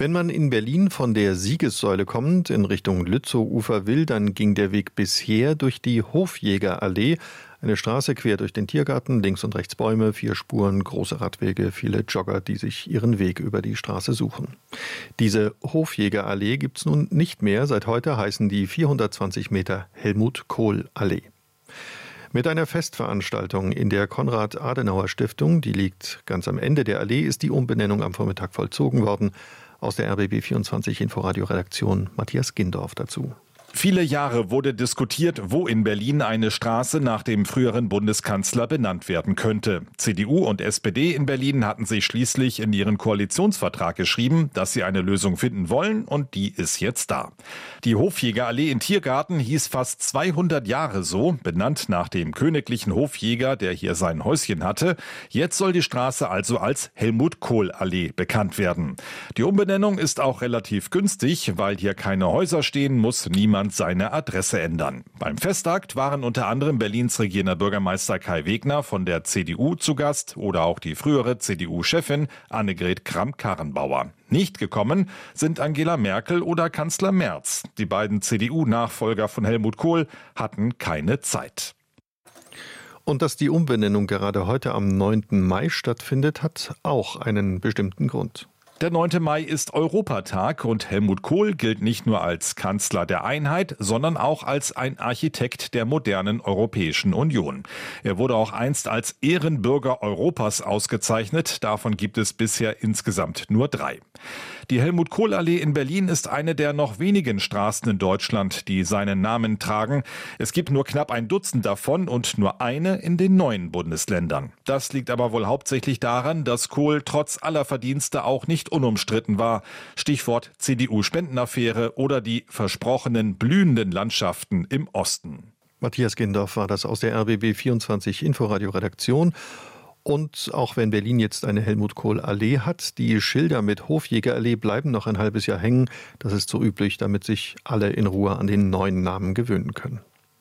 Wenn man in Berlin von der Siegessäule kommend in Richtung Lützow-Ufer will, dann ging der Weg bisher durch die Hofjägerallee, eine Straße quer durch den Tiergarten, links und rechts Bäume, 4 Spuren, große Radwege, viele Jogger, die sich ihren Weg über die Straße suchen. Diese Hofjägerallee gibt's nun nicht mehr. Seit heute heißen die 420 Meter Helmut-Kohl-Allee. Mit einer Festveranstaltung in der Konrad-Adenauer-Stiftung, die liegt ganz am Ende der Allee, ist die Umbenennung am Vormittag vollzogen worden. Aus der RBB24 Inforadio-Redaktion Matthias Gindorf dazu. Viele Jahre wurde diskutiert, wo in Berlin eine Straße nach dem früheren Bundeskanzler benannt werden könnte. CDU und SPD in Berlin hatten sich schließlich in ihren Koalitionsvertrag geschrieben, dass sie eine Lösung finden wollen, und die ist jetzt da. Die Hofjägerallee in Tiergarten hieß fast 200 Jahre so, benannt nach dem königlichen Hofjäger, der hier sein Häuschen hatte. Jetzt soll die Straße also als Helmut-Kohl-Allee bekannt werden. Die Umbenennung ist auch relativ günstig, weil hier keine Häuser stehen, muss niemand seine Adresse ändern. Beim Festakt waren unter anderem Berlins regierender Bürgermeister Kai Wegner von der CDU zu Gast oder auch die frühere CDU-Chefin Annegret Kramp-Karrenbauer. Nicht gekommen sind Angela Merkel oder Kanzler Merz. Die beiden CDU-Nachfolger von Helmut Kohl hatten keine Zeit. Und dass die Umbenennung gerade heute am 9. Mai stattfindet, hat auch einen bestimmten Grund. Der 9. Mai ist Europatag und Helmut Kohl gilt nicht nur als Kanzler der Einheit, sondern auch als ein Architekt der modernen Europäischen Union. Er wurde auch einst als Ehrenbürger Europas ausgezeichnet. Davon gibt es bisher insgesamt nur 3. Die Helmut-Kohl-Allee in Berlin ist eine der noch wenigen Straßen in Deutschland, die seinen Namen tragen. Es gibt nur knapp ein Dutzend davon und nur eine in den 9 Bundesländern. Das liegt aber wohl hauptsächlich daran, dass Kohl trotz aller Verdienste auch nicht unumstritten war. Stichwort CDU-Spendenaffäre oder die versprochenen blühenden Landschaften im Osten. Matthias Gindorf war das aus der RBB24 Inforadio-Redaktion. Und auch wenn Berlin jetzt eine Helmut-Kohl-Allee hat, die Schilder mit Hofjägerallee bleiben noch ein halbes Jahr hängen. Das ist so üblich, damit sich alle in Ruhe an den neuen Namen gewöhnen können.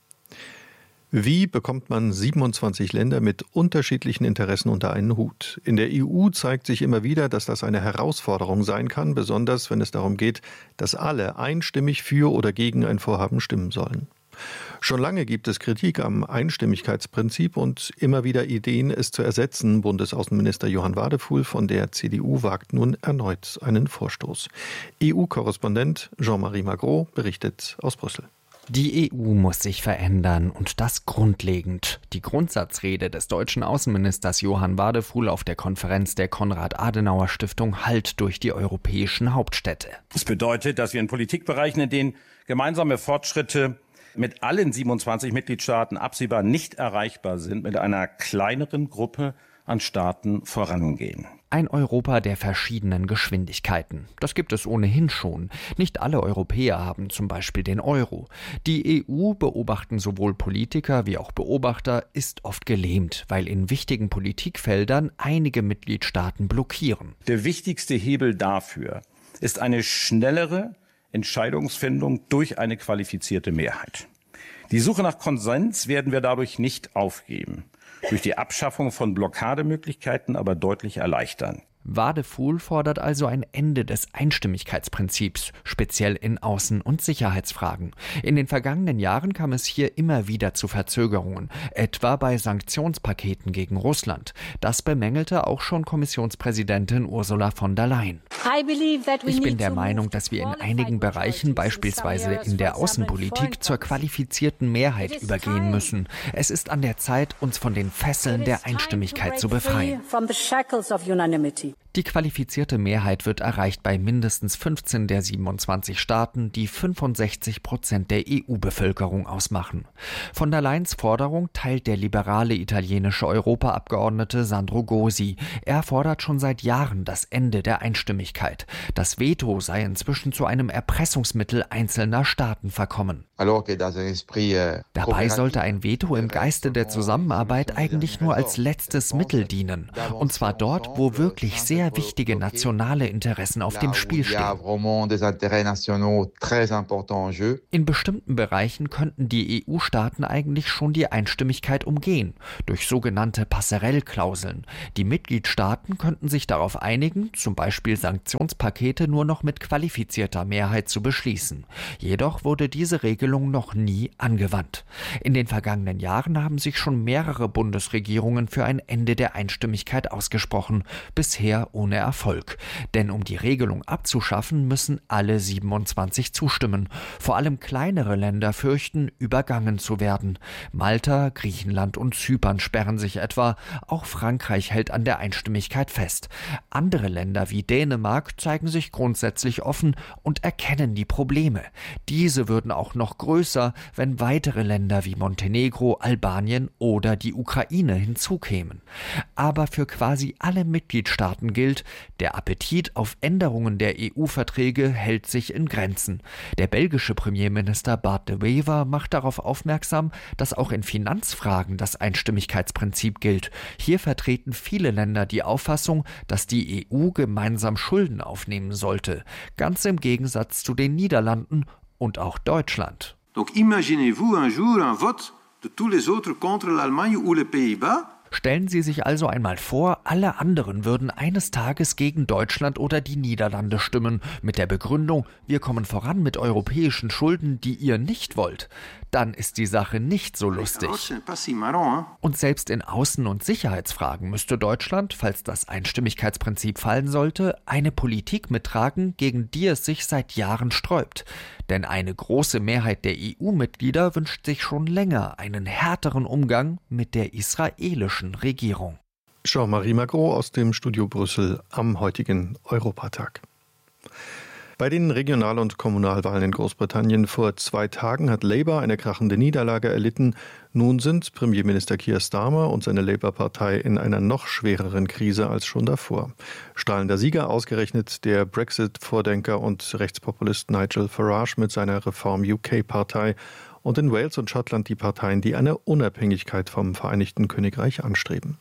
Wie bekommt man 27 Länder mit unterschiedlichen Interessen unter einen Hut? In der EU zeigt sich immer wieder, dass das eine Herausforderung sein kann, besonders wenn es darum geht, dass alle einstimmig für oder gegen ein Vorhaben stimmen sollen. Schon lange gibt es Kritik am Einstimmigkeitsprinzip und immer wieder Ideen, es zu ersetzen. Bundesaußenminister Johann Wadefuhl von der CDU wagt nun erneut einen Vorstoß. EU-Korrespondent Jean-Marie Magro berichtet aus Brüssel. Die EU muss sich verändern und das grundlegend. Die Grundsatzrede des deutschen Außenministers Johann Wadefuhl auf der Konferenz der Konrad-Adenauer-Stiftung hallt durch die europäischen Hauptstädte. Das bedeutet, dass wir in Politikbereichen, in denen gemeinsame Fortschritte mit allen 27 Mitgliedstaaten absehbar nicht erreichbar sind, mit einer kleineren Gruppe an Staaten vorangehen. Ein Europa der verschiedenen Geschwindigkeiten. Das gibt es ohnehin schon. Nicht alle Europäer haben zum Beispiel den Euro. Die EU, beobachten sowohl Politiker wie auch Beobachter, ist oft gelähmt, weil in wichtigen Politikfeldern einige Mitgliedstaaten blockieren. Der wichtigste Hebel dafür ist eine schnellere Entscheidungsfindung durch eine qualifizierte Mehrheit. Die Suche nach Konsens werden wir dadurch nicht aufgeben. Durch die Abschaffung von Blockademöglichkeiten aber deutlich erleichtern. Wadefuhl fordert also ein Ende des Einstimmigkeitsprinzips, speziell in Außen- und Sicherheitsfragen. In den vergangenen Jahren kam es hier immer wieder zu Verzögerungen, etwa bei Sanktionspaketen gegen Russland. Das bemängelte auch schon Kommissionspräsidentin Ursula von der Leyen. Ich bin der Meinung, dass wir in einigen Bereichen, beispielsweise in der Außenpolitik, zur qualifizierten Mehrheit übergehen müssen. Es ist an der Zeit, uns von den Fesseln der Einstimmigkeit zu befreien. Die qualifizierte Mehrheit wird erreicht bei mindestens 15 der 27 Staaten, die 65% der EU-Bevölkerung ausmachen. Von der Leyens Forderung teilt der liberale italienische Europaabgeordnete Sandro Gosi. Er fordert schon seit Jahren das Ende der Einstimmigkeit. Das Veto sei inzwischen zu einem Erpressungsmittel einzelner Staaten verkommen. Dabei sollte ein Veto im Geiste der Zusammenarbeit eigentlich nur als letztes Mittel dienen. Und zwar dort, wo wirklich sehr sehr wichtige nationale Interessen auf dem Spiel stehen. In bestimmten Bereichen könnten die EU-Staaten eigentlich schon die Einstimmigkeit umgehen, durch sogenannte Passerelle-Klauseln. Die Mitgliedstaaten könnten sich darauf einigen, zum Beispiel Sanktionspakete nur noch mit qualifizierter Mehrheit zu beschließen. Jedoch wurde diese Regelung noch nie angewandt. In den vergangenen Jahren haben sich schon mehrere Bundesregierungen für ein Ende der Einstimmigkeit ausgesprochen, bisher ohne Erfolg. Denn um die Regelung abzuschaffen, müssen alle 27 zustimmen. Vor allem kleinere Länder fürchten, übergangen zu werden. Malta, Griechenland und Zypern sperren sich etwa. Auch Frankreich hält an der Einstimmigkeit fest. Andere Länder wie Dänemark zeigen sich grundsätzlich offen und erkennen die Probleme. Diese würden auch noch größer, wenn weitere Länder wie Montenegro, Albanien oder die Ukraine hinzukämen. Aber für quasi alle Mitgliedstaaten gilt, der Appetit auf Änderungen der EU-Verträge hält sich in Grenzen. Der belgische Premierminister Bart de Wever macht darauf aufmerksam, dass auch in Finanzfragen das Einstimmigkeitsprinzip gilt. Hier vertreten viele Länder die Auffassung, dass die EU gemeinsam Schulden aufnehmen sollte, ganz im Gegensatz zu den Niederlanden und auch Deutschland. Donc imaginez-vous un jour un vote de tous les autres contre l'Allemagne ou les Pays-Bas? Stellen Sie sich also einmal vor, alle anderen würden eines Tages gegen Deutschland oder die Niederlande stimmen, mit der Begründung, wir kommen voran mit europäischen Schulden, die ihr nicht wollt. Dann ist die Sache nicht so lustig. Und selbst in Außen- und Sicherheitsfragen müsste Deutschland, falls das Einstimmigkeitsprinzip fallen sollte, eine Politik mittragen, gegen die es sich seit Jahren sträubt. Denn eine große Mehrheit der EU-Mitglieder wünscht sich schon länger einen härteren Umgang mit der israelischen Regierung. Jean-Marie Magro aus dem Studio Brüssel am heutigen Europatag. Bei den Regional- und Kommunalwahlen in Großbritannien vor 2 Tagen hat Labour eine krachende Niederlage erlitten. Nun sind Premierminister Keir Starmer und seine Labour-Partei in einer noch schwereren Krise als schon davor. Strahlender Sieger ausgerechnet der Brexit-Vordenker und Rechtspopulist Nigel Farage mit seiner Reform-UK-Partei und in Wales und Schottland die Parteien, die eine Unabhängigkeit vom Vereinigten Königreich anstreben.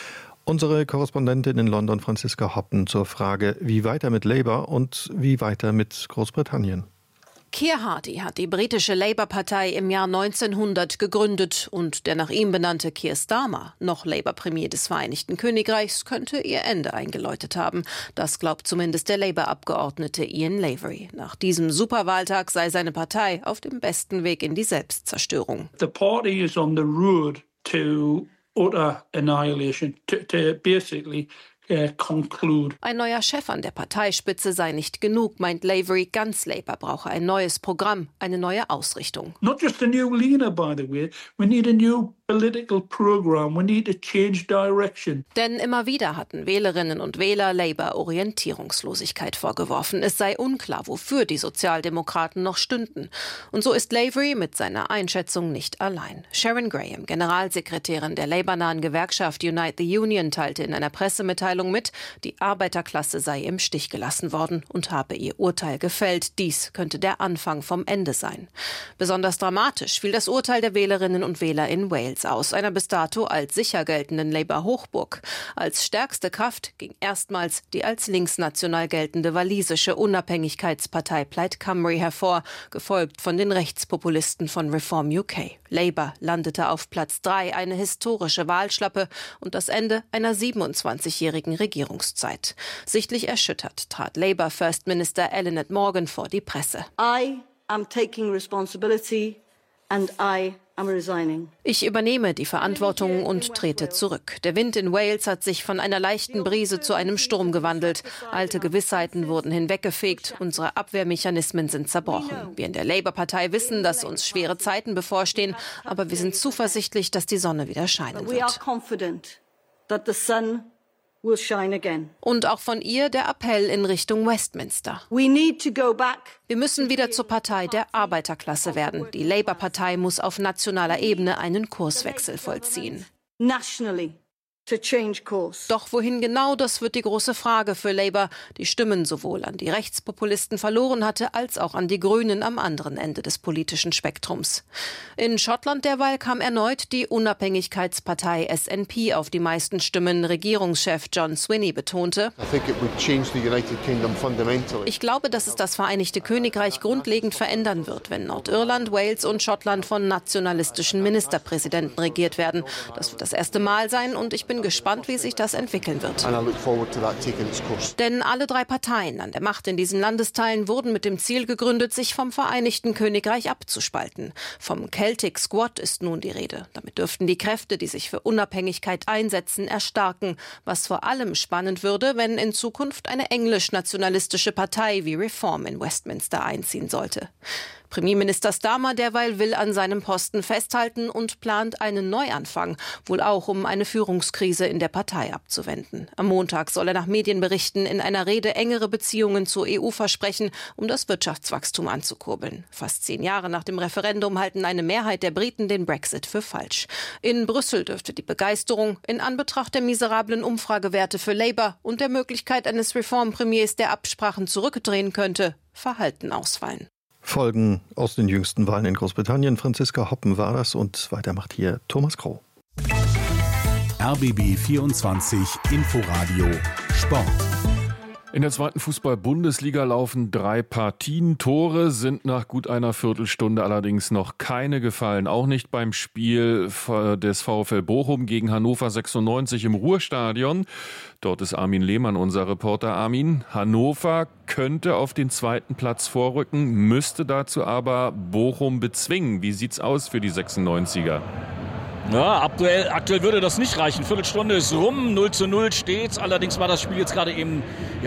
Unsere Korrespondentin in London, Franziska Hoppen, zur Frage, wie weiter mit Labour und wie weiter mit Großbritannien. Keir Hardie hat die britische Labour-Partei im Jahr 1900 gegründet und der nach ihm benannte Keir Starmer, noch Labour-Premier des Vereinigten Königreichs, könnte ihr Ende eingeläutet haben. Das glaubt zumindest der Labour-Abgeordnete Ian Lavery. Nach diesem Superwahltag sei seine Partei auf dem besten Weg in die Selbstzerstörung. The party is on the road to utter annihilation, to basically conclude. Ein neuer Chef an der Parteispitze sei nicht genug, meint Lavery. Ganz Labour brauche ein neues Programm, eine neue Ausrichtung. Not just a new leader, by the way. We need a new political program. We need to change direction. Denn immer wieder hatten Wählerinnen und Wähler Labour Orientierungslosigkeit vorgeworfen. Es sei unklar, wofür die Sozialdemokraten noch stünden. Und so ist Lavery mit seiner Einschätzung nicht allein. Sharon Graham, Generalsekretärin der Labour-nahen Gewerkschaft Unite the Union, teilte in einer Pressemitteilung mit, die Arbeiterklasse sei im Stich gelassen worden und habe ihr Urteil gefällt. Dies könnte der Anfang vom Ende sein. Besonders dramatisch fiel das Urteil der Wählerinnen und Wähler in Wales aus, einer bis dato als sicher geltenden Labour-Hochburg. Als stärkste Kraft ging erstmals die als linksnational geltende walisische Unabhängigkeitspartei Plaid Cymru hervor, gefolgt von den Rechtspopulisten von Reform UK. Labour landete auf Platz 3, eine historische Wahlschlappe und das Ende einer 27-jährigen Regierungszeit. Sichtlich erschüttert trat Labour First Minister Eluned Morgan vor die Presse. I am taking responsibility and I am resigning. Ich übernehme die Verantwortung und trete zurück. Der Wind in Wales hat sich von einer leichten Brise zu einem Sturm gewandelt. Alte Gewissheiten wurden hinweggefegt. Unsere Abwehrmechanismen sind zerbrochen. Wir in der Labour-Partei wissen, dass uns schwere Zeiten bevorstehen, aber wir sind zuversichtlich, dass die Sonne wieder scheinen wird. Will shine again. Und auch von ihr der Appell in Richtung Westminster. We need to go back. Wir müssen wieder zur Partei der Arbeiterklasse werden. Die Labour-Partei muss auf nationaler Ebene einen Kurswechsel vollziehen. Nationally. Doch wohin genau, das wird die große Frage für Labour, die Stimmen sowohl an die Rechtspopulisten verloren hatte, als auch an die Grünen am anderen Ende des politischen Spektrums. In Schottland derweil kam erneut die Unabhängigkeitspartei SNP auf die meisten Stimmen. Regierungschef John Swinney betonte: Ich glaube, dass es das Vereinigte Königreich grundlegend verändern wird, wenn Nordirland, Wales und Schottland von nationalistischen Ministerpräsidenten regiert werden. Das wird das erste Mal sein und ich bin gespannt, wie sich das entwickeln wird. Denn alle 3 Parteien an der Macht in diesen Landesteilen wurden mit dem Ziel gegründet, sich vom Vereinigten Königreich abzuspalten. Vom Celtic Squad ist nun die Rede. Damit dürften die Kräfte, die sich für Unabhängigkeit einsetzen, erstarken. Was vor allem spannend würde, wenn in Zukunft eine englisch-nationalistische Partei wie Reform in Westminster einziehen sollte. Premierminister Starmer derweil will an seinem Posten festhalten und plant einen Neuanfang, wohl auch um eine Führungskrise in der Partei abzuwenden. Am Montag soll er nach Medienberichten in einer Rede engere Beziehungen zur EU versprechen, um das Wirtschaftswachstum anzukurbeln. Fast 10 Jahre nach dem Referendum halten eine Mehrheit der Briten den Brexit für falsch. In Brüssel dürfte die Begeisterung in Anbetracht der miserablen Umfragewerte für Labour und der Möglichkeit eines Reformpremiers, der Absprachen zurückdrehen könnte, verhalten ausfallen. Folgen aus den jüngsten Wahlen in Großbritannien. Franziska Hoppen war das und weiter macht hier Thomas Kroh. RBB 24 Inforadio Sport. In der 2. Fußball-Bundesliga laufen 3 Partien. Tore sind nach gut einer Viertelstunde allerdings noch keine gefallen. Auch nicht beim Spiel des VfL Bochum gegen Hannover 96 im Ruhrstadion. Dort ist Armin Lehmann unser Reporter. Armin, Hannover könnte auf den 2. Platz vorrücken, müsste dazu aber Bochum bezwingen. Wie sieht's aus für die 96er? Ja, aktuell würde das nicht reichen. Viertelstunde ist rum, 0:0 steht's. Allerdings war das Spiel jetzt gerade eben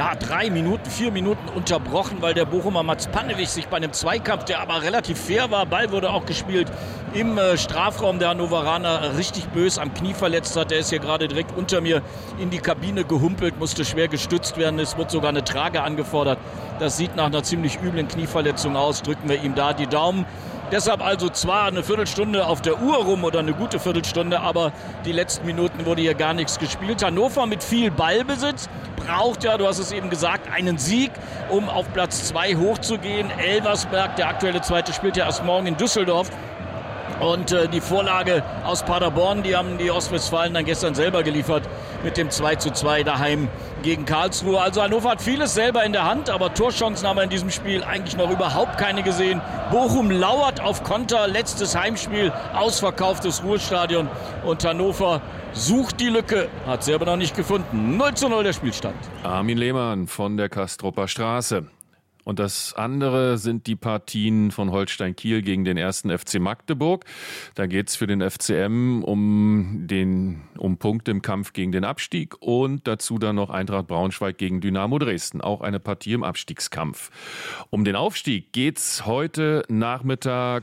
4 Minuten unterbrochen, weil der Bochumer Mats Pannewig sich bei einem Zweikampf, der aber relativ fair war, Ball wurde auch gespielt, im Strafraum der Hannoveraner richtig bös am Knie verletzt hat. Der ist hier gerade direkt unter mir in die Kabine gehumpelt, musste schwer gestützt werden. Es wird sogar eine Trage angefordert. Das sieht nach einer ziemlich üblen Knieverletzung aus. Drücken wir ihm da die Daumen. Deshalb also zwar eine Viertelstunde auf der Uhr rum oder eine gute Viertelstunde, aber die letzten Minuten wurde hier gar nichts gespielt. Hannover mit viel Ballbesitz braucht ja, du hast es eben gesagt, einen Sieg, um auf Platz 2 hochzugehen. Elversberg, der aktuelle Zweite, spielt ja erst morgen in Düsseldorf. Und die Vorlage aus Paderborn, die haben die Ostwestfalen dann gestern selber geliefert mit dem 2:2 daheim gegen Karlsruhe. Also Hannover hat vieles selber in der Hand, aber Torchancen haben wir in diesem Spiel eigentlich noch überhaupt keine gesehen. Bochum lauert auf Konter, letztes Heimspiel, ausverkauftes Ruhrstadion und Hannover sucht die Lücke, hat sie aber noch nicht gefunden. 0:0 der Spielstand. Armin Lehmann von der Castropper Straße. Und das andere sind die Partien von Holstein Kiel gegen den 1. FC Magdeburg. Da geht es für den FCM um Punkte im Kampf gegen den Abstieg und dazu dann noch Eintracht Braunschweig gegen Dynamo Dresden. Auch eine Partie im Abstiegskampf. Um den Aufstieg geht es heute Nachmittag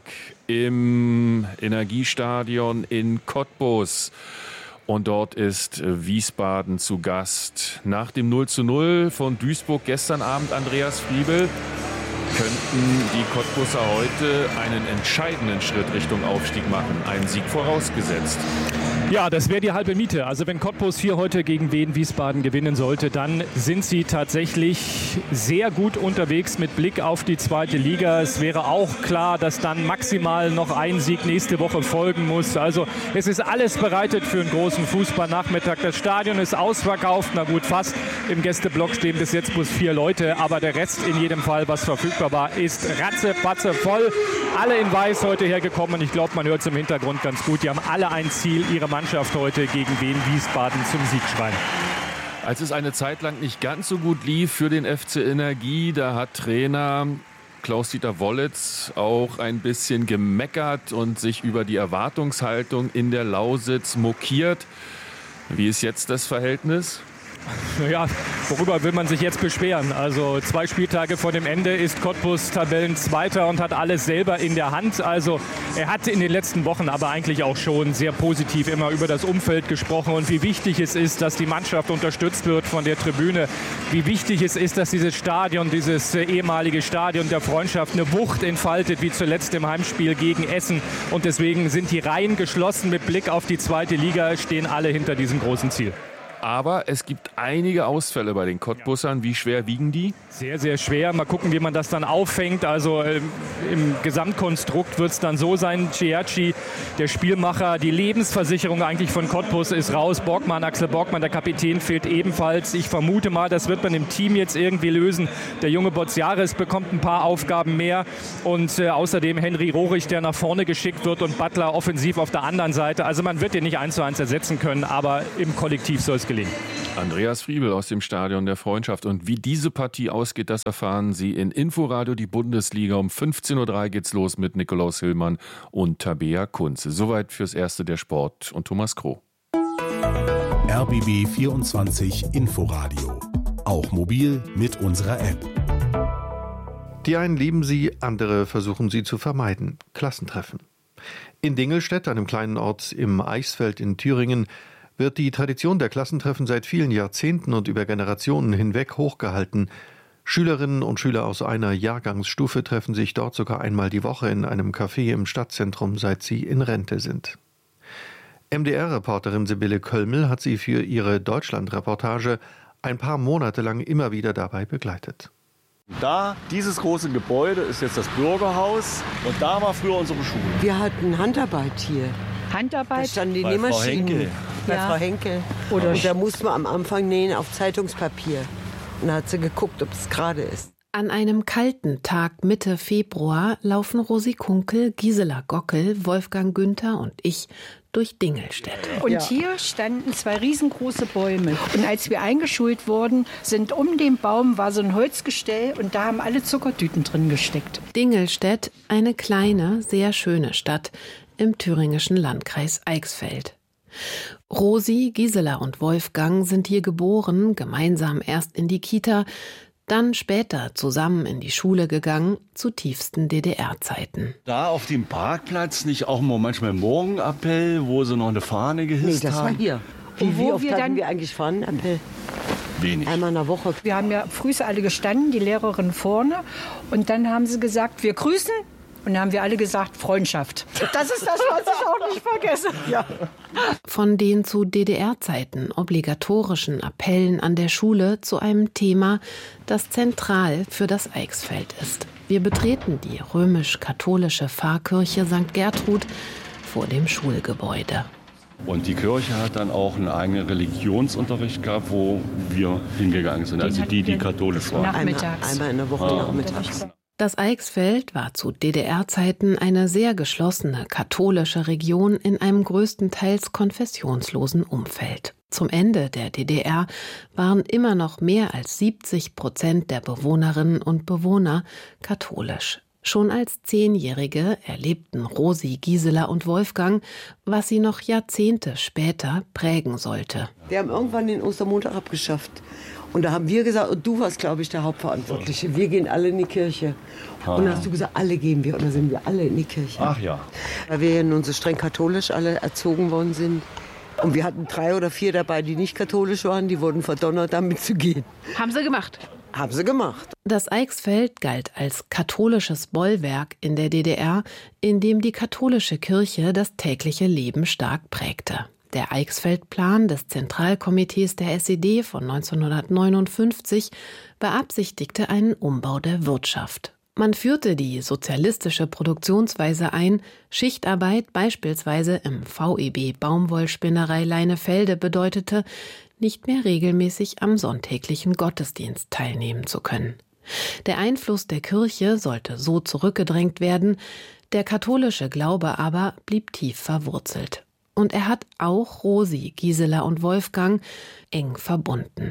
im Energiestadion in Cottbus. Und dort ist Wiesbaden zu Gast. Nach dem 0:0 von Duisburg gestern Abend, Andreas Friebel, könnten die Cottbusser heute einen entscheidenden Schritt Richtung Aufstieg machen. Einen Sieg vorausgesetzt. Ja, das wäre die halbe Miete. Also wenn Cottbus hier heute gegen Wien Wiesbaden gewinnen sollte, dann sind sie tatsächlich sehr gut unterwegs mit Blick auf die 2. Liga. Es wäre auch klar, dass dann maximal noch ein Sieg nächste Woche folgen muss. Also es ist alles bereitet für einen großen Fußballnachmittag. Das Stadion ist ausverkauft. Na gut, fast. Im Gästeblock stehen bis jetzt bloß 4 Leute. Aber der Rest in jedem Fall, was verfügbar war, ist ratzefatze voll. Alle in Weiß heute hergekommen. Ich glaube, man hört es im Hintergrund ganz gut. Die haben alle ein Ziel, ihre Mannschaft heute gegen Wien Wiesbaden zum Sieg schreien. Als es eine Zeit lang nicht ganz so gut lief für den FC Energie, da hat Trainer Klaus-Dieter Wollitz auch ein bisschen gemeckert und sich über die Erwartungshaltung in der Lausitz mokiert. Wie ist jetzt das Verhältnis? Ja, worüber will man sich jetzt beschweren? Also 2 Spieltage vor dem Ende ist Cottbus Tabellenzweiter und hat alles selber in der Hand. Also er hat in den letzten Wochen aber eigentlich auch schon sehr positiv immer über das Umfeld gesprochen und wie wichtig es ist, dass die Mannschaft unterstützt wird von der Tribüne. Wie wichtig es ist, dass dieses Stadion, dieses ehemalige Stadion der Freundschaft eine Wucht entfaltet, wie zuletzt im Heimspiel gegen Essen. Und deswegen sind die Reihen geschlossen mit Blick auf die 2. Liga, stehen alle hinter diesem großen Ziel. Aber es gibt einige Ausfälle bei den Cottbussern. Wie schwer wiegen die? Sehr, sehr schwer. Mal gucken, wie man das dann auffängt. Also im Gesamtkonstrukt wird es dann so sein, Ciacci, der Spielmacher, die Lebensversicherung eigentlich von Cottbus ist raus. Axel Borgmann, der Kapitän, fehlt ebenfalls. Ich vermute mal, das wird man im Team jetzt irgendwie lösen. Der junge Boziaris bekommt ein paar Aufgaben mehr. Und außerdem Henry Rohrig, der nach vorne geschickt wird und Butler offensiv auf der anderen Seite. Also man wird den nicht 1:1 ersetzen können, aber im Kollektiv soll es gelingen. Andreas Friebel aus dem Stadion der Freundschaft. Und wie diese Partie ausgeht, das erfahren Sie in Inforadio, die Bundesliga. Um 15:03 Uhr geht's los mit Nikolaus Hillmann und Tabea Kunze. Soweit fürs Erste der Sport und Thomas Kroh. RBB 24 Inforadio. Auch mobil mit unserer App. Die einen lieben sie, andere versuchen sie zu vermeiden. Klassentreffen. In Dingelstedt, einem kleinen Ort im Eichsfeld in Thüringen, wird die Tradition der Klassentreffen seit vielen Jahrzehnten und über Generationen hinweg hochgehalten. Schülerinnen und Schüler aus einer Jahrgangsstufe treffen sich dort sogar einmal die Woche in einem Café im Stadtzentrum, seit sie in Rente sind. MDR-Reporterin Sibylle Köllmel hat sie für ihre Deutschland-Reportage ein paar Monate lang immer wieder dabei begleitet. Da, dieses große Gebäude ist jetzt das Bürgerhaus und da war früher unsere Schule. Wir hatten Handarbeit hier. Handarbeit? Da standen die bei Nähmaschinen. Frau Henkel. Bei Frau Henkel. Und da musste man am Anfang nähen auf Zeitungspapier. Und da hat sie geguckt, ob es gerade ist. An einem kalten Tag Mitte Februar laufen Rosi Kunkel, Gisela Gockel, Wolfgang Günther und ich durch Dingelstedt. Und hier standen 2 riesengroße Bäume. Und als wir eingeschult wurden, sind um den Baum war so ein Holzgestell und da haben alle Zuckertüten drin gesteckt. Dingelstedt, eine kleine, sehr schöne Stadt im thüringischen Landkreis Eichsfeld. Rosi, Gisela und Wolfgang sind hier geboren, gemeinsam erst in die Kita, dann später zusammen in die Schule gegangen, zu tiefsten DDR-Zeiten. Da auf dem Parkplatz nicht auch mal manchmal Morgenappell, wo sie noch eine Fahne gehisst haben? Nee, das war hier. Wie oft hatten wir eigentlich Fahnenappell? Wenig. Einmal in der Woche. Wir haben ja früh alle gestanden, die Lehrerin vorne. Und dann haben sie gesagt, wir grüßen. Und dann haben wir alle gesagt, Freundschaft. Das ist das, was ich auch nicht vergesse. Ja. Von den zu DDR-Zeiten obligatorischen Appellen an der Schule zu einem Thema, das zentral für das Eichsfeld ist. Wir betreten die römisch-katholische Pfarrkirche St. Gertrud vor dem Schulgebäude. Und die Kirche hat dann auch einen eigenen Religionsunterricht gehabt, wo wir hingegangen sind, also die katholisch waren. Einmal in der Woche nachmittags. Das Eichsfeld war zu DDR-Zeiten eine sehr geschlossene katholische Region in einem größtenteils konfessionslosen Umfeld. Zum Ende der DDR waren immer noch mehr als 70% der Bewohnerinnen und Bewohner katholisch. Schon als 10-Jährige erlebten Rosi, Gisela und Wolfgang, was sie noch Jahrzehnte später prägen sollte. Wir haben irgendwann den Ostermontag abgeschafft. Und da haben wir gesagt, und du warst, glaube ich, der Hauptverantwortliche, wir gehen alle in die Kirche. Und dann hast du gesagt, alle gehen wir. Und dann sind wir alle in die Kirche. Ach ja. Weil wir ja nun so streng katholisch alle erzogen worden sind. Und wir hatten 3 oder 4 dabei, die nicht katholisch waren. Die wurden verdonnert, damit zu gehen. Haben sie gemacht? Haben sie gemacht. Das Eichsfeld galt als katholisches Bollwerk in der DDR, in dem die katholische Kirche das tägliche Leben stark prägte. Der Eichsfeld-Plan des Zentralkomitees der SED von 1959 beabsichtigte einen Umbau der Wirtschaft. Man führte die sozialistische Produktionsweise ein, Schichtarbeit beispielsweise im VEB Baumwollspinnerei Leinefelde bedeutete, nicht mehr regelmäßig am sonntäglichen Gottesdienst teilnehmen zu können. Der Einfluss der Kirche sollte so zurückgedrängt werden, der katholische Glaube aber blieb tief verwurzelt. Und er hat auch Rosi, Gisela und Wolfgang eng verbunden.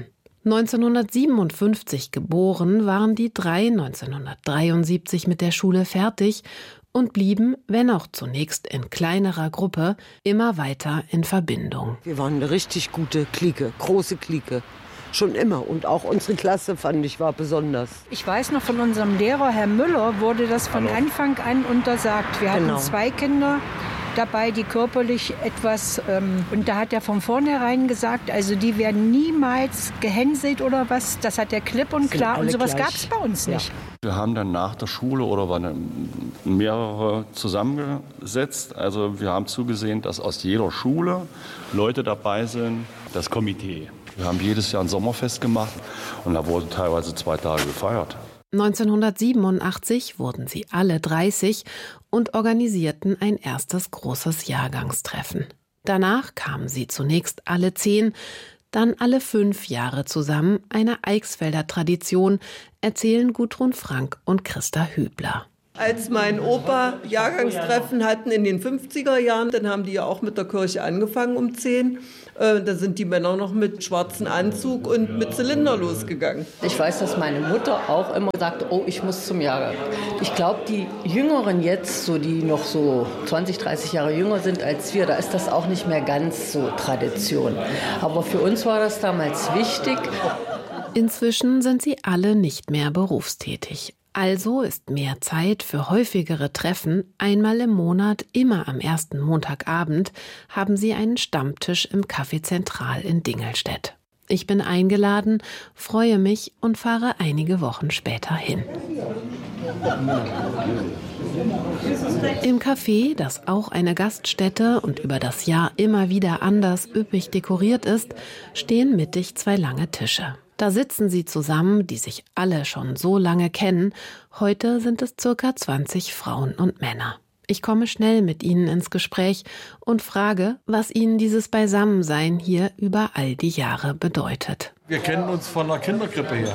1957 geboren waren die 3 1973 mit der Schule fertig und blieben, wenn auch zunächst in kleinerer Gruppe, immer weiter in Verbindung. Wir waren eine richtig gute Clique, große Clique. Schon immer. Und auch unsere Klasse, fand ich, war besonders. Ich weiß noch, von unserem Lehrer, Herr Müller, wurde das von Anfang an untersagt. Wir hatten 2 Kinder dabei, die körperlich etwas, und da hat er von vornherein gesagt, also die werden niemals gehänselt oder was, das hat er klipp und klar und sowas gab es bei uns nicht. Wir haben dann nach der Schule oder waren mehrere zusammengesetzt, also wir haben zugesehen, dass aus jeder Schule Leute dabei sind, das Komitee. Wir haben jedes Jahr ein Sommerfest gemacht und da wurden teilweise 2 Tage gefeiert. 1987 wurden sie alle 30 und organisierten ein erstes großes Jahrgangstreffen. Danach kamen sie zunächst alle 10, dann alle 5 Jahre zusammen, eine Eichsfelder Tradition, erzählen Gudrun Frank und Christa Hübler. Als mein Opa Jahrgangstreffen hatten in den 50er Jahren, dann haben die ja auch mit der Kirche angefangen um 10. Da sind die Männer noch mit schwarzem Anzug und mit Zylinder losgegangen. Ich weiß, dass meine Mutter auch immer sagte, oh, ich muss zum Jahrgang. Ich glaube, die Jüngeren jetzt, so die noch so 20, 30 Jahre jünger sind als wir, da ist das auch nicht mehr ganz so Tradition. Aber für uns war das damals wichtig. Inzwischen sind sie alle nicht mehr berufstätig. Also ist mehr Zeit für häufigere Treffen. Einmal im Monat, immer am ersten Montagabend, haben sie einen Stammtisch im Café Zentral in Dingelstedt. Ich bin eingeladen, freue mich und fahre einige Wochen später hin. Im Café, das auch eine Gaststätte und über das Jahr immer wieder anders üppig dekoriert ist, stehen mittig 2 lange Tische. Da sitzen sie zusammen, die sich alle schon so lange kennen. Heute sind es ca. 20 Frauen und Männer. Ich komme schnell mit ihnen ins Gespräch und frage, was ihnen dieses Beisammensein hier über all die Jahre bedeutet. Wir kennen uns von der Kinderkrippe her.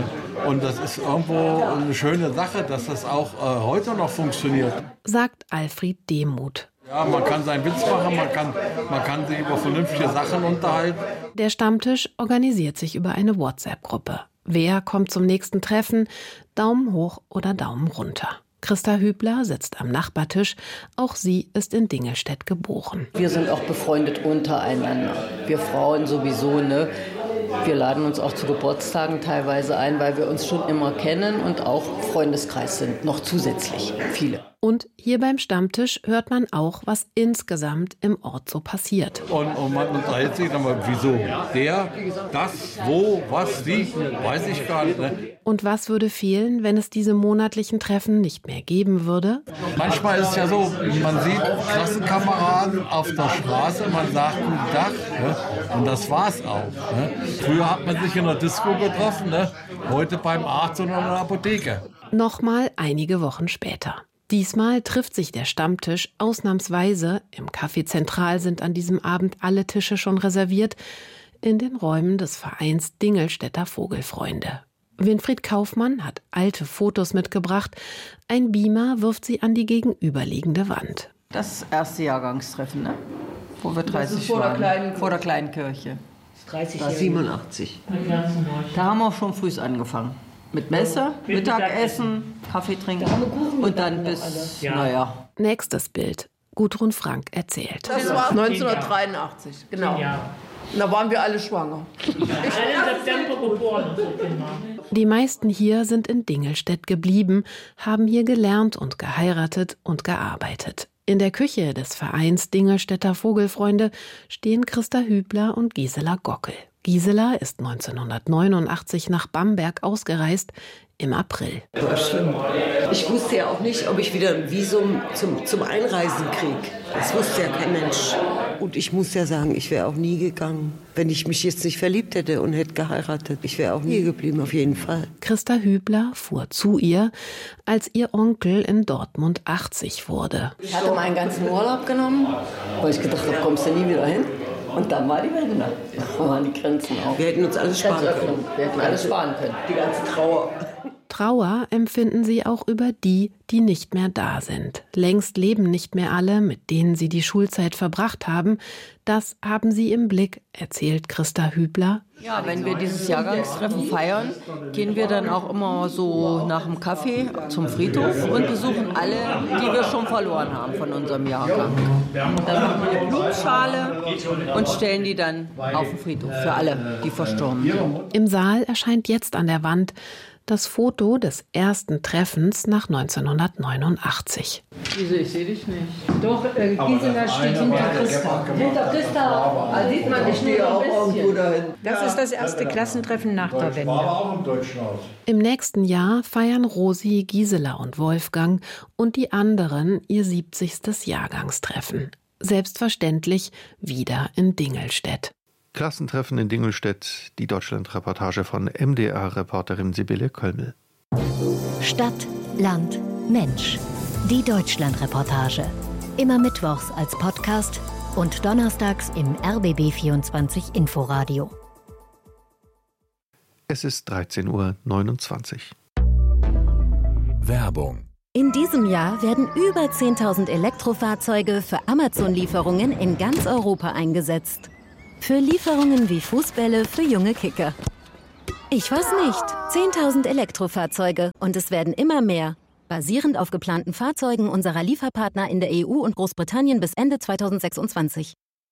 Und das ist irgendwo eine schöne Sache, dass das auch heute noch funktioniert. Sagt Alfred Demuth. Ja, man kann seinen Witz machen, man kann sich über vernünftige Sachen unterhalten. Der Stammtisch organisiert sich über eine WhatsApp-Gruppe. Wer kommt zum nächsten Treffen? Daumen hoch oder Daumen runter. Christa Hübler sitzt am Nachbartisch. Auch sie ist in Dingelstedt geboren. Wir sind auch befreundet untereinander. Wir Frauen sowieso, ne? Wir laden uns auch zu Geburtstagen teilweise ein, weil wir uns schon immer kennen und auch Freundeskreis sind, noch zusätzlich viele. Und hier beim Stammtisch hört man auch, was insgesamt im Ort so passiert. Und man unterhält sich dann mal, wieso? Der, das, wo, was, wie, weiß ich gar nicht. Ne? Und was würde fehlen, wenn es diese monatlichen Treffen nicht mehr geben würde? Manchmal ist es ja so, man sieht Klassenkameraden auf der Straße, man sagt guten Tag, ne? Und das war's auch. Ne? Früher hat man sich in der Disco getroffen, ne? Heute beim Arzt oder in der Apotheke. Nochmal einige Wochen später. Diesmal trifft sich der Stammtisch ausnahmsweise. Im Café Zentral sind an diesem Abend alle Tische schon reserviert. In den Räumen des Vereins Dingelstädter Vogelfreunde. Winfried Kaufmann hat alte Fotos mitgebracht. Ein Beamer wirft sie an die gegenüberliegende Wand. Das erste Jahrgangstreffen, ne? Wo wir 30 waren. Vor der kleinen Kirche. 30 Jahre. 87. Da haben wir schon früh angefangen. Mit Messe, Mittagessen, Kaffee trinken und dann bis, naja. Nächstes Bild. Gudrun Frank erzählt. Das war 1983, genau. Da waren wir alle schwanger. Die meisten hier sind in Dingelstedt geblieben, haben hier gelernt und geheiratet und gearbeitet. In der Küche des Vereins Dingelstädter Vogelfreunde stehen Christa Hübler und Gisela Gockel. Gisela ist 1989 nach Bamberg ausgereist, im April. War schlimm. Ich wusste ja auch nicht, ob ich wieder ein Visum zum Einreisen kriege. Das wusste ja kein Mensch. Und ich muss ja sagen, ich wäre auch nie gegangen, wenn ich mich jetzt nicht verliebt hätte und hätte geheiratet. Ich wäre auch nie geblieben, auf jeden Fall. Christa Hübler fuhr zu ihr, als ihr Onkel in Dortmund 80 wurde. Ich hatte meinen ganzen Urlaub genommen, weil ich gedacht habe, kommst du nie wieder hin. Und dann war die Wende. Da waren die Grenzen auf. Wir hätten uns alles sparen können. Wir hätten alles sparen können. Die ganze Trauer. Trauer empfinden sie auch über die, die nicht mehr da sind. Längst leben nicht mehr alle, mit denen sie die Schulzeit verbracht haben. Das haben sie im Blick, erzählt Christa Hübler. Ja, wenn wir dieses Jahrgangstreffen feiern, gehen wir dann auch immer so nach dem Kaffee zum Friedhof und besuchen alle, die wir schon verloren haben von unserem Jahrgang. Dann machen wir eine Blutschale und stellen die dann auf den Friedhof für alle, die verstorben sind. Im Saal erscheint jetzt an der Wand das Foto des ersten Treffens nach 1989. Wieso, ich sehe dich nicht. Doch, Gisela steht hinter Christa. Hinter Christa, da sieht man dich nur auch irgendwo dahin. Das ist das erste Klassentreffen nach der Wende. Im nächsten Jahr feiern Rosi, Gisela und Wolfgang und die anderen ihr 70. Jahrgangstreffen. Selbstverständlich wieder in Dingelstedt. Klassentreffen in Dingelstedt, die Deutschland-Reportage von MDR-Reporterin Sibylle Köllmel. Stadt, Land, Mensch. Die Deutschland-Reportage. Immer mittwochs als Podcast und donnerstags im RBB24 Inforadio. Es ist 13:29 Uhr. Werbung. In diesem Jahr werden über 10.000 Elektrofahrzeuge für Amazon-Lieferungen in ganz Europa eingesetzt. Für Lieferungen wie Fußbälle für junge Kicker. Ich weiß nicht. 10.000 Elektrofahrzeuge und es werden immer mehr. Basierend auf geplanten Fahrzeugen unserer Lieferpartner in der EU und Großbritannien bis Ende 2026.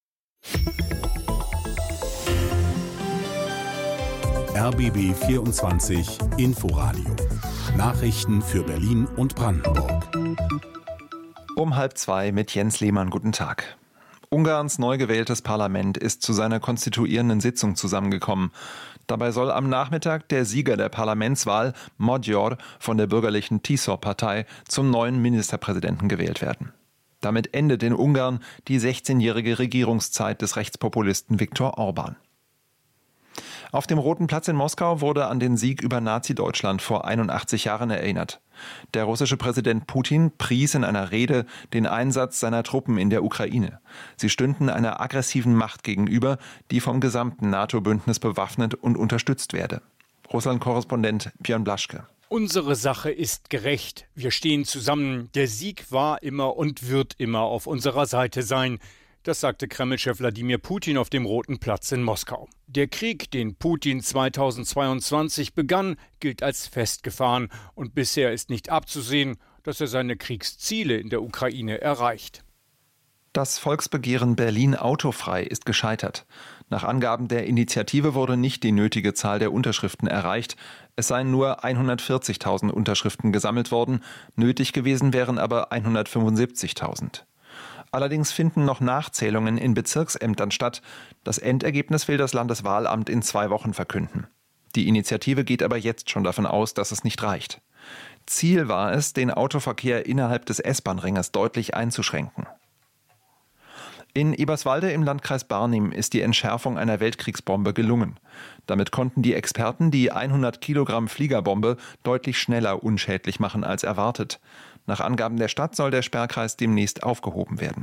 RBB 24 Inforadio. Nachrichten für Berlin und Brandenburg. Um 1:30 mit Jens Lehmann. Guten Tag. Ungarns neu gewähltes Parlament ist zu seiner konstituierenden Sitzung zusammengekommen. Dabei soll am Nachmittag der Sieger der Parlamentswahl, Magyar, von der bürgerlichen Tisza-Partei zum neuen Ministerpräsidenten gewählt werden. Damit endet in Ungarn die 16-jährige Regierungszeit des Rechtspopulisten Viktor Orbán. Auf dem Roten Platz in Moskau wurde an den Sieg über Nazi-Deutschland vor 81 Jahren erinnert. Der russische Präsident Putin pries in einer Rede den Einsatz seiner Truppen in der Ukraine. Sie stünden einer aggressiven Macht gegenüber, die vom gesamten NATO-Bündnis bewaffnet und unterstützt werde. Russland-Korrespondent Björn Blaschke. Unsere Sache ist gerecht. Wir stehen zusammen. Der Sieg war immer und wird immer auf unserer Seite sein. Das sagte Kreml-Chef Wladimir Putin auf dem Roten Platz in Moskau. Der Krieg, den Putin 2022 begann, gilt als festgefahren und bisher ist nicht abzusehen, dass er seine Kriegsziele in der Ukraine erreicht. Das Volksbegehren Berlin autofrei ist gescheitert. Nach Angaben der Initiative wurde nicht die nötige Zahl der Unterschriften erreicht. Es seien nur 140.000 Unterschriften gesammelt worden, nötig gewesen wären aber 175.000. Allerdings finden noch Nachzählungen in Bezirksämtern statt. Das Endergebnis will das Landeswahlamt in 2 Wochen verkünden. Die Initiative geht aber jetzt schon davon aus, dass es nicht reicht. Ziel war es, den Autoverkehr innerhalb des S-Bahn-Ringes deutlich einzuschränken. In Eberswalde im Landkreis Barnim ist die Entschärfung einer Weltkriegsbombe gelungen. Damit konnten die Experten die 100 Kilogramm Fliegerbombe deutlich schneller unschädlich machen als erwartet. Nach Angaben der Stadt soll der Sperrkreis demnächst aufgehoben werden.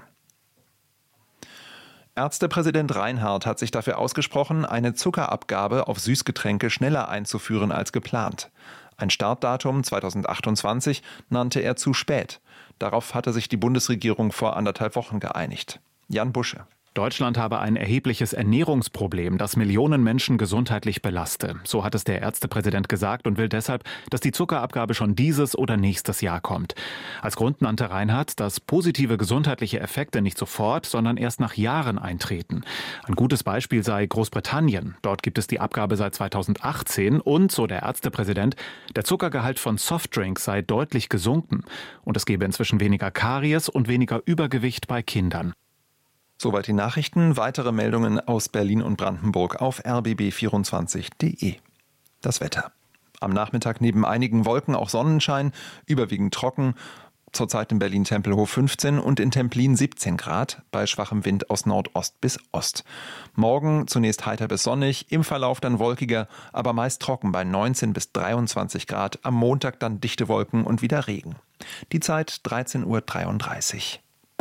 Ärztepräsident Reinhardt hat sich dafür ausgesprochen, eine Zuckerabgabe auf Süßgetränke schneller einzuführen als geplant. Ein Startdatum 2028 nannte er zu spät. Darauf hatte sich die Bundesregierung vor 1,5 Wochen geeinigt. Jan Busche. Deutschland habe ein erhebliches Ernährungsproblem, das Millionen Menschen gesundheitlich belaste. So hat es der Ärztepräsident gesagt und will deshalb, dass die Zuckerabgabe schon dieses oder nächstes Jahr kommt. Als Grund nannte Reinhardt, dass positive gesundheitliche Effekte nicht sofort, sondern erst nach Jahren eintreten. Ein gutes Beispiel sei Großbritannien. Dort gibt es die Abgabe seit 2018 und, so der Ärztepräsident, der Zuckergehalt von Softdrinks sei deutlich gesunken. Und es gebe inzwischen weniger Karies und weniger Übergewicht bei Kindern. Soweit die Nachrichten. Weitere Meldungen aus Berlin und Brandenburg auf rbb24.de. Das Wetter. Am Nachmittag neben einigen Wolken auch Sonnenschein, überwiegend trocken. Zurzeit in Berlin-Tempelhof 15 und in Templin 17 Grad, bei schwachem Wind aus Nordost bis Ost. Morgen zunächst heiter bis sonnig, im Verlauf dann wolkiger, aber meist trocken bei 19 bis 23 Grad. Am Montag dann dichte Wolken und wieder Regen. Die Zeit 13:33 Uhr.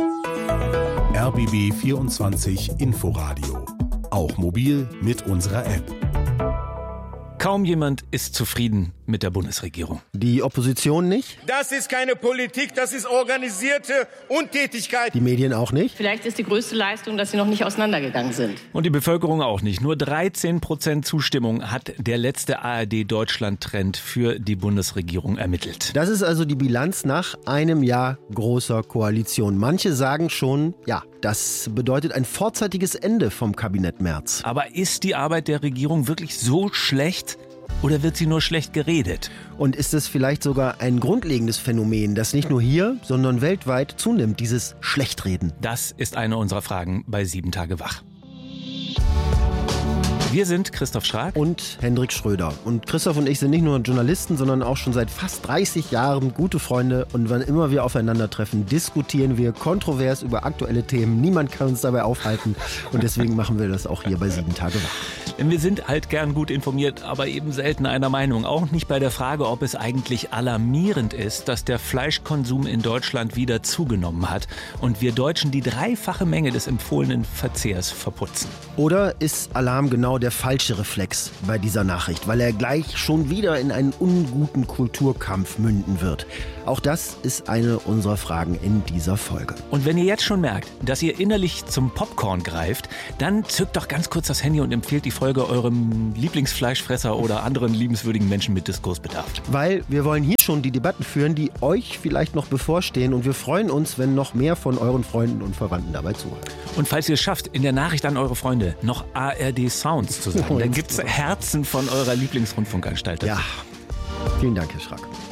RBB 24 Inforadio. Auch mobil mit unserer App. Kaum jemand ist zufrieden. mit der Bundesregierung. Die Opposition nicht? Das ist keine Politik, das ist organisierte Untätigkeit. Die Medien auch nicht? Vielleicht ist die größte Leistung, dass sie noch nicht auseinandergegangen sind. Und die Bevölkerung auch nicht. Nur 13% Zustimmung hat der letzte ARD-Deutschland-Trend für die Bundesregierung ermittelt. Das ist also die Bilanz nach einem Jahr großer Koalition. Manche sagen schon, ja, das bedeutet ein vorzeitiges Ende vom Kabinett Merz. Aber ist die Arbeit der Regierung wirklich so schlecht? Oder wird sie nur schlecht geredet? Und ist es vielleicht sogar ein grundlegendes Phänomen, das nicht nur hier, sondern weltweit zunimmt, dieses Schlechtreden? Das ist eine unserer Fragen bei 7 Tage wach. Wir sind Christoph Schrag und Hendrik Schröder. Und Christoph und ich sind nicht nur Journalisten, sondern auch schon seit fast 30 Jahren gute Freunde. Und wann immer wir aufeinandertreffen, diskutieren wir kontrovers über aktuelle Themen. Niemand kann uns dabei aufhalten. Und deswegen machen wir das auch hier bei 7 Tage wach. Denn wir sind halt gern gut informiert, aber eben selten einer Meinung. Auch nicht bei der Frage, ob es eigentlich alarmierend ist, dass der Fleischkonsum in Deutschland wieder zugenommen hat und wir Deutschen die 3-fache Menge des empfohlenen Verzehrs verputzen. Oder ist Alarm genau der falsche Reflex bei dieser Nachricht, weil er gleich schon wieder in einen unguten Kulturkampf münden wird? Auch das ist eine unserer Fragen in dieser Folge. Und wenn ihr jetzt schon merkt, dass ihr innerlich zum Popcorn greift, dann zückt doch ganz kurz das Handy und empfehlt die Folge eurem Lieblingsfleischfresser oder anderen liebenswürdigen Menschen mit Diskursbedarf. Weil wir wollen hier schon die Debatten führen, die euch vielleicht noch bevorstehen, und wir freuen uns, wenn noch mehr von euren Freunden und Verwandten dabei zuhören. Und falls ihr es schafft, in der Nachricht an eure Freunde noch ARD Sounds zu sagen, dann gibt's Herzen von eurer Lieblingsrundfunkanstalt. Ja, vielen Dank, Herr Schrag.